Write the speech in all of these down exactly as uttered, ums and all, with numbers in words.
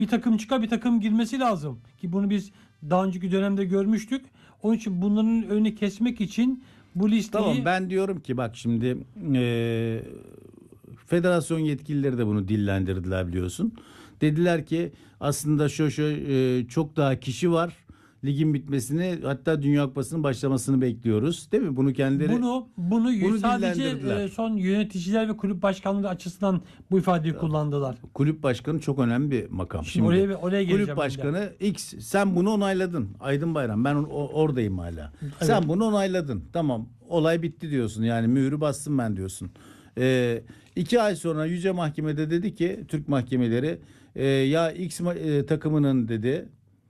Bir takım çıkar, bir takım girmesi lazım. Ki bunu biz daha önceki dönemde görmüştük. Onun için bunların önünü kesmek için bu listeyi... Tamam, ben diyorum ki bak şimdi e, federasyon yetkilileri de bunu dillendirdiler biliyorsun. Dediler ki aslında şu şu e, çok daha kişi var. Ligin bitmesini, hatta Dünya Kupası'nın başlamasını bekliyoruz. Değil mi? Bunu kendileri Bunu bunu, bunu sadece dillendirdiler. e, son yöneticiler ve kulüp başkanları açısından bu ifadeyi kullandılar. Kulüp başkanı çok önemli bir makam. Şimdi oraya- oraya geleceğim kulüp ben başkanı X, sen bunu onayladın. Aydın Bayram, ben o- oradayım hala. Sen bunu onayladın. Tamam, olay bitti diyorsun. Yani mührü bastım ben diyorsun. Ee, iki ay sonra Yüce Mahkeme'de dedi ki, Türk mahkemeleri e, ya X ma- e, takımının dedi,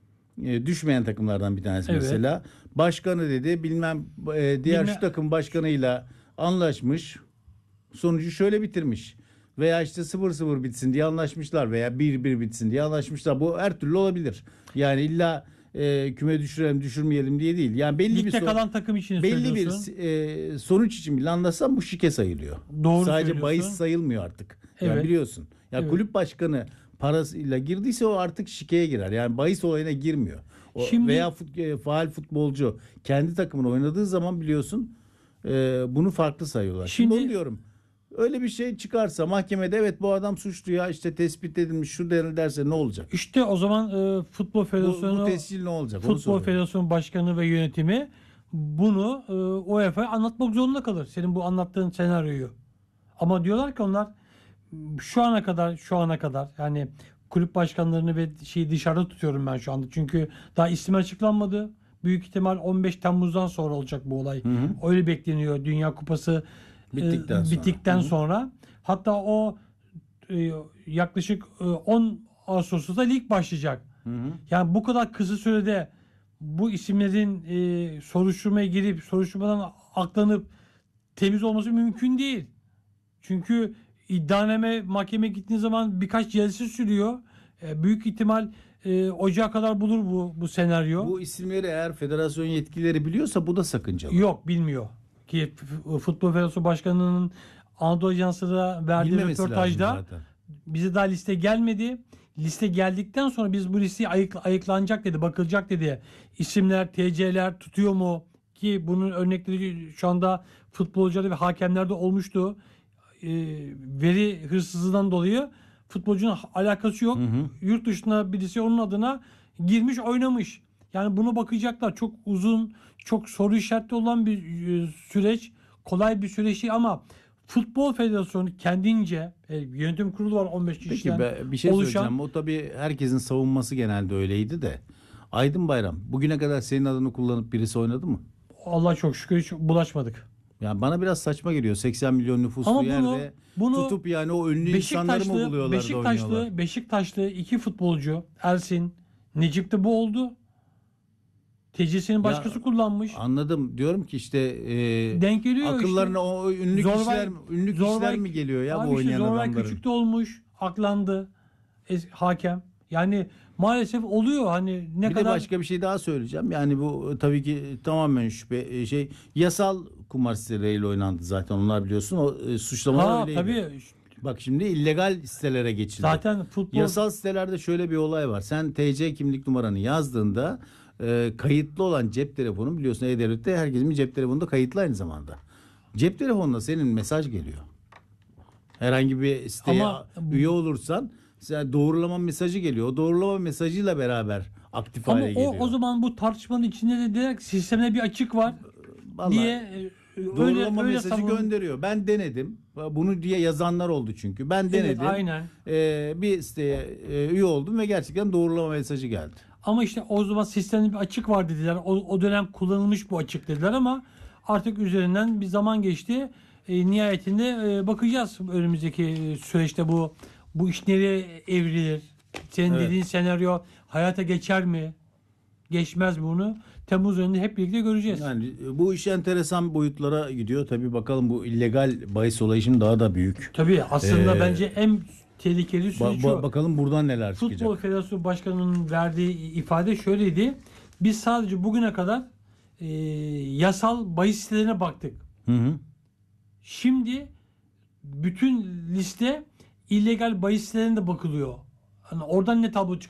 e, düşmeyen takımlardan bir tanesi Evet. mesela, başkanı dedi bilmem e, diğer Bilmem- şu takım başkanıyla anlaşmış, sonucu şöyle bitirmiş veya işte sıfır sıfır bitsin diye anlaşmışlar veya bir bir bitsin diye anlaşmışlar. Bu her türlü olabilir. Yani illa e, küme düşürelim düşürmeyelim diye değil. Yani belli Ligde bir son- kalan takım için belli söylüyorsun. bir e, sonuç için bile anlaşsan bu şike sayılıyor. Doğru Sadece söylüyorsun. bahis sayılmıyor artık. Yani Evet. biliyorsun. Ya Evet. kulüp başkanı parasıyla girdiyse o artık şikeye girer. Yani bahis olayına girmiyor. O Şimdi- veya fut, e, faal futbolcu kendi takımını oynadığı zaman biliyorsun e, bunu farklı sayıyorlar. Şimdi, Şimdi- onu diyorum. Öyle bir şey çıkarsa mahkemede evet bu adam suçlu ya işte tespit edilmiş şu denir derse ne olacak? İşte o zaman e, Futbol Bu, Federasyonu bu tescil ne olacak? Onu Futbol soruyorum. Federasyonu Başkanı ve yönetimi bunu e, U E F A'ya anlatmak zorunda kalır. Senin bu anlattığın senaryoyu. Ama diyorlar ki onlar şu ana kadar şu ana kadar yani kulüp başkanlarını ve şeyi dışarıda tutuyorum ben şu anda. Çünkü daha isim açıklanmadı. Büyük ihtimal on beş Temmuz'dan sonra olacak bu olay. hı. Öyle bekleniyor Dünya Kupası e, Bittikten sonra. bittikten Hı hı. sonra. Hatta o e, yaklaşık e, on Ağustos'ta lig başlayacak. Hı hı. Yani bu kadar kısa sürede bu isimlerin e, soruşturmaya girip soruşturmadan aklanıp temiz olması mümkün değil. Çünkü iddianame mahkemeye gittiğin zaman birkaç celse sürüyor. E, büyük ihtimal e, Ocağa kadar bulur bu bu senaryo. Bu isimleri eğer federasyon yetkilileri biliyorsa bu da sakıncalı. Yok, bilmiyor. Ki F- Futbol Federasyonu Başkanı'nın Anadolu Ajansı'na verdiği Bilmemesi röportajda lazım zaten. bize daha liste gelmedi. Liste geldikten sonra biz bu listeye ayık, ayıklanacak dedi, bakılacak dedi. İsimler, T C'ler tutuyor mu? Ki bunun örnekleri şu anda futbolcularda ve hakemlerde olmuştu. Ee, veri hırsızlığından dolayı futbolcunun alakası yok. Hı hı. Yurt dışına birisi onun adına girmiş, oynamış. Yani bunu bakacaklar. Çok uzun, çok soru işaretli olan bir e, süreç. Kolay bir süreç değil ama Futbol Federasyonu kendince e, yönetim kurulu var on beş Peki kişiden be, bir şey oluşan. söyleyeceğim. O tabii herkesin savunması genelde öyleydi de. Aydın Bayram, bugüne kadar senin adını kullanıp birisi oynadı mı? Allah çok şükür hiç bulaşmadık. Yani bana biraz saçma geliyor. seksen milyon nüfuslu Ama bunu- yerde bunu tutup yani o ünlü insanları mı Beşiktaşlı, buluyorlar da oynuyorlar? Beşiktaşlı, Beşiktaşlı iki futbolcu Ersin, Necip de bu oldu. T C'sini başkası kullanmış. Anladım. Diyorum ki işte e, Denk geliyor akıllarına işte. o ünlü Zorbay- kişiler ünlü kişiler Zorbay- mi geliyor ya Abi bu işte oynayan Zorbay adamların? Küçük de olmuş, aklandı es- hakem. Yani maalesef oluyor hani ne Bir de kadar başka bir şey daha söyleyeceğim. Yani bu e, tabii ki tamamen şüphe e, şey yasal kumar siteleriyle oynandı zaten, onlar biliyorsun. O e, suçlamalar ha öyleydi. tabii Bak şimdi illegal sitelere geçildi. zaten futbol Yasal sitelerde şöyle bir olay var. Sen T C kimlik numaranı yazdığında e, kayıtlı olan cep telefonu, biliyorsun E-Devlet'te herkesin bir cep telefonunda kayıtlı aynı zamanda. Cep telefonuna senin mesaj geliyor. Herhangi bir siteye Ama- üye olursan sen doğrulama mesajı geliyor. O doğrulama mesajıyla beraber aktif ama hale o geliyor. o zaman bu tartışmanın içinde de direkt sistemde bir açık var Vallahi diye e, öyle doğrulama öyle mesajı savun- gönderiyor. Ben denedim. Bunu diye yazanlar oldu çünkü. Ben Evet, denedim. aynen. Ee, bir siteye e, üye oldum ve gerçekten doğrulama mesajı geldi. Ama işte o zaman sistemde bir açık var dediler. O, o dönem kullanılmış bu açık dediler ama artık üzerinden bir zaman geçti. E, nihayetinde e, bakacağız önümüzdeki e, süreçte bu bu iş nereye evrilir? Senin Evet. dediğin senaryo hayata geçer mi? Geçmez mi bunu? Temmuz ayında hep birlikte göreceğiz. Yani e, bu iş enteresan boyutlara gidiyor. Tabii bakalım, bu illegal bahis olayı şimdi daha da büyük. Tabii aslında Ee, bence en tehlikeli Ba- süreç ba- o. bakalım buradan neler Futbol çıkacak. Federasyonu Başkanı'nın verdiği ifade şöyleydi. Biz sadece bugüne kadar e, yasal bahis sitelerine baktık. Hı hı. Şimdi bütün liste illegal bahis sitelerine de bakılıyor. Hani oradan ne tablo çıkacak?